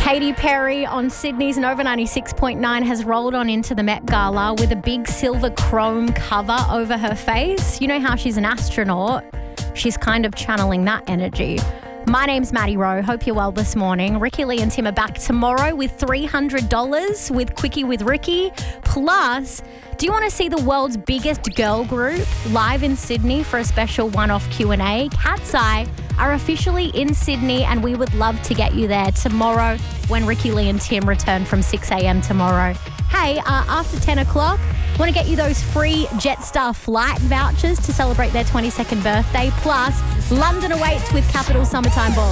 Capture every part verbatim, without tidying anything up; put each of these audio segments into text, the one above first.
Katy Perry on Sydney's Nova ninety-six point nine has rolled on into the Met Gala with a big silver chrome cover over her face. You know how she's an astronaut? She's kind of channeling that energy. My name's Maddie Rowe. Hope you're well this morning. Ricky Lee and Tim are back tomorrow with three hundred dollars with Quickie with Ricky. Plus, do you want to see the world's biggest girl group live in Sydney for a special one-off Q and A? Cat's Eye are officially in Sydney and we would love to get you there tomorrow when Ricky Lee and Tim return from six a.m. tomorrow. Hey, uh, after ten o'clock, want to get you those free Jetstar flight vouchers to celebrate their twenty-second birthday. Plus, London awaits with Capital Summertime Ball.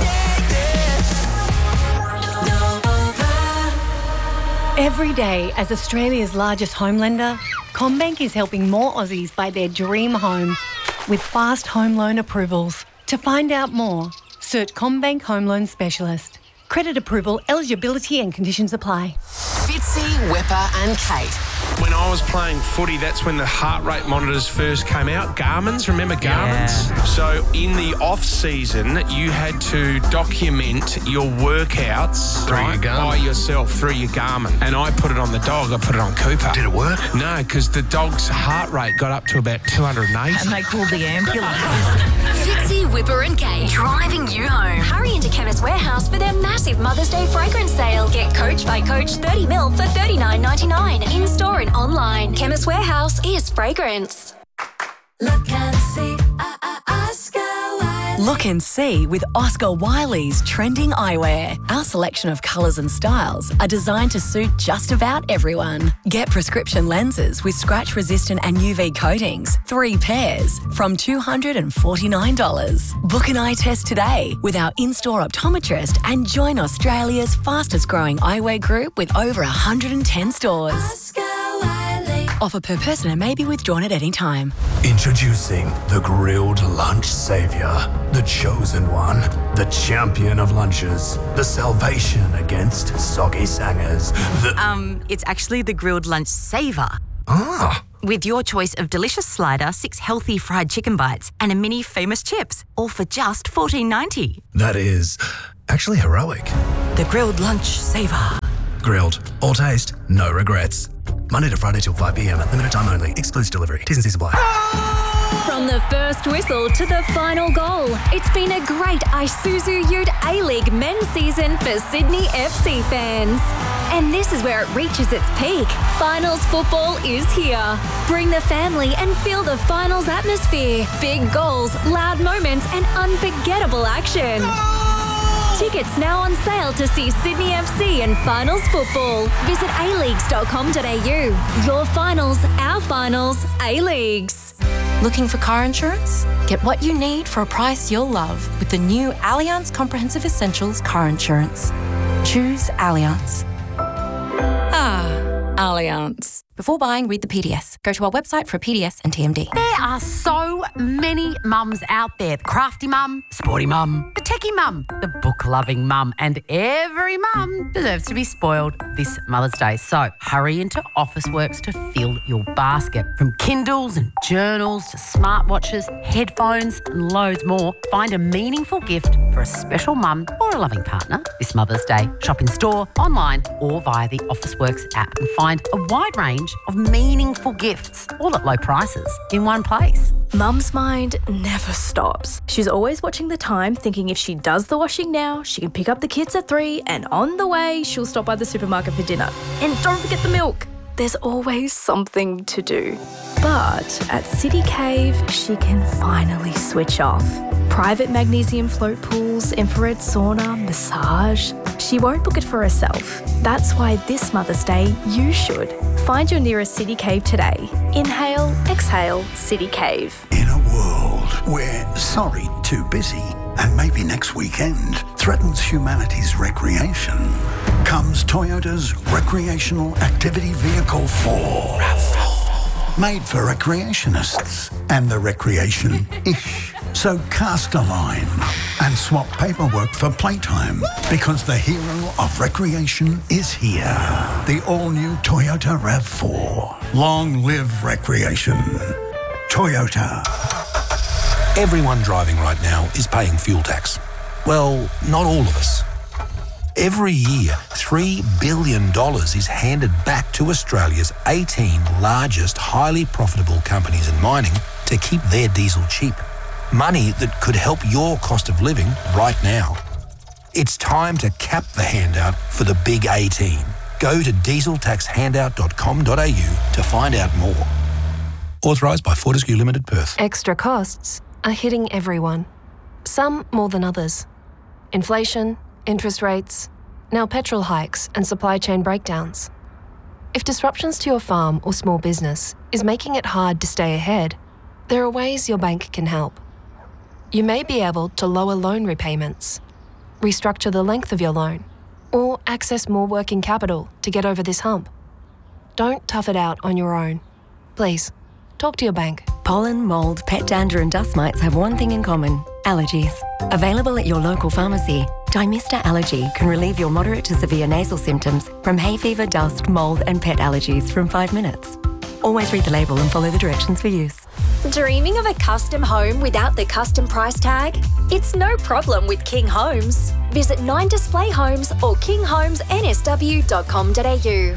Every day, as Australia's largest home lender, CommBank is helping more Aussies buy their dream home with fast home loan approvals. To find out more, search CommBank Home Loan Specialist. Credit approval, eligibility and conditions apply. Fitzy, Wepper and Kate. When I was playing footy, that's when the heart rate monitors first came out. Garmin's, remember Garmin's? Yeah. So in the off-season, you had to document your workouts through right, your Garmin. by yourself through your Garmin. And I put it on the dog, I put it on Cooper. Did it work? No, because the dog's heart rate got up to about two hundred eighty. And they called the ambulance. Fitzy, Whipper and Kate, driving you home. Hurry into Chemist Warehouse for their massive Mother's Day fragrance sale. Get Coach by Coach thirty mil for thirty-nine ninety-nine. In-store and online. Chemist Warehouse is fragrance. Look and see, uh, uh, Oscar Wiley. Look and see with Oscar Wiley's trending eyewear. Our selection of colours and styles are designed to suit just about everyone. Get prescription lenses with scratch-resistant and U V coatings, three pairs, from two hundred forty-nine dollars. Book an eye test today with our in-store optometrist and join Australia's fastest-growing eyewear group with over one hundred ten stores. Oscar Wiley. Offer per person and may be withdrawn at any time. Introducing the Grilled Lunch Saviour, the chosen one, the champion of lunches, the salvation against soggy sangers. The Um, it's actually the Grilled Lunch Saver. ah, With your choice of delicious slider, six healthy fried chicken bites, and a mini famous chips, all for just fourteen ninety. that is actually heroic. The Grilled Lunch Saver. Grilled, all taste, no regrets. Monday to Friday till five p.m. Limited time only. Excludes delivery. T's and C's apply. From the first whistle to the final goal, it's been a great Isuzu Ute A-League men's season for Sydney F C fans. And this is where it reaches its peak. Finals football is here. Bring the family and feel the finals atmosphere. Big goals, loud moments and unforgettable action. Tickets now on sale to see Sydney F C and finals football. Visit a leagues dot com dot a u. Your finals, our finals, A-Leagues. Looking for car insurance? Get what you need for a price you'll love with the new Allianz Comprehensive Essentials car insurance. Choose Allianz. Ah, Allianz. Before buying, read the P D S. Go to our website for a P D S and T M D. There are so many mums out there. The crafty mum, sporty mum, the techie mum, the book-loving mum, and every mum deserves to be spoiled this Mother's Day. So hurry into Officeworks to fill your basket. From Kindles and journals to smartwatches, headphones and loads more, find a meaningful gift for a special mum or a loving partner this Mother's Day. Shop in store, online or via the Officeworks app and find a wide range of meaningful gifts, all at low prices, in one place. Mum's mind never stops. She's always watching the time, thinking if she does the washing now, she can pick up the kids at three, and on the way, she'll stop by the supermarket for dinner. And don't forget the milk. There's always something to do. But at City Cave, she can finally switch off. Private magnesium float pools, infrared sauna, massage. She won't book it for herself. That's why this Mother's Day, you should. Find your nearest City Cave today. Inhale, exhale, City Cave. In a world where sorry, too busy, and maybe next weekend threatens humanity's recreation, comes Toyota's Recreational Activity Vehicle four. RAV four. Made for recreationists and the recreation-ish. So cast a line and swap paperwork for playtime, because the hero of recreation is here. The all-new Toyota RAV four. Long live recreation. Toyota. Everyone driving right now is paying fuel tax. Well, not all of us. Every year, three billion dollars is handed back to Australia's eighteen largest highly profitable companies in mining to keep their diesel cheap. Money that could help your cost of living right now. It's time to cap the handout for the big eighteen. Go to diesel tax handout dot com dot a u to find out more. Authorised by Fortescue Limited, Perth. Extra costs are hitting everyone. Some more than others. Inflation, interest rates, now petrol hikes and supply chain breakdowns. If disruptions to your farm or small business is making it hard to stay ahead, there are ways your bank can help. You may be able to lower loan repayments, restructure the length of your loan, or access more working capital to get over this hump. Don't tough it out on your own. Please, talk to your bank. Pollen, mould, pet dander and dust mites have one thing in common: allergies. Available at your local pharmacy, Dymista Allergy can relieve your moderate to severe nasal symptoms from hay fever, dust, mould and pet allergies from five minutes. Always read the label and follow the directions for use. Dreaming of a custom home without the custom price tag? It's no problem with King Homes. Visit Nine Display Homes or king homes n s w dot com dot a u.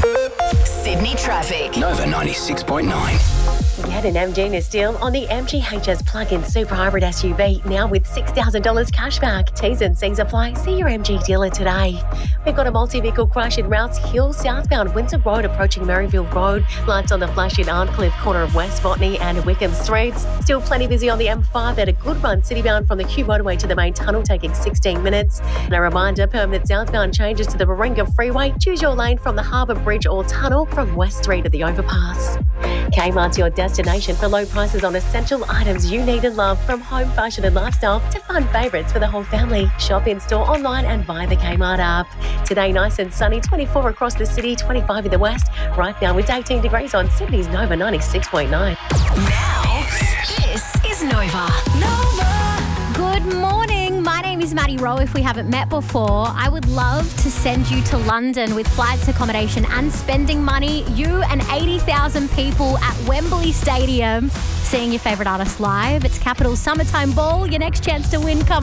Sydney traffic. Nova ninety-six point nine. Get an M G N deal on the M G H S plug-in super hybrid S U V now with six thousand dollars cashback. T's and C's apply. See your M G dealer today. We've got a multi-vehicle crash in Rouse Hill, southbound Windsor Road approaching Merrifield Road. Lights on the flash in Arncliffe, corner of West Botany and Wickham Streets. Still plenty busy on the M five at a good run citybound from the Q motorway to the main tunnel, taking sixteen minutes. And a reminder, permanent southbound changes to the Warringah Freeway. Choose your lane from the Harbour Bridge or tunnel from West Street at the overpass. Kmart's your destination for low prices on essential items you need and love, from home, fashion and lifestyle to fun favourites for the whole family. Shop in store, online and via the Kmart app. Today nice and sunny, twenty-four across the city, twenty-five in the west. Right now it's eighteen degrees on Sydney's Nova ninety-six point nine. Now, this is Nova. Nova. Good morning. My name is Maddie Rowe. If we haven't met before, I would love to send you to London with flights, accommodation and spending money. You and eighty thousand people at Wembley Stadium seeing your favourite artists live. It's Capital's Summertime Ball. Your next chance to win coming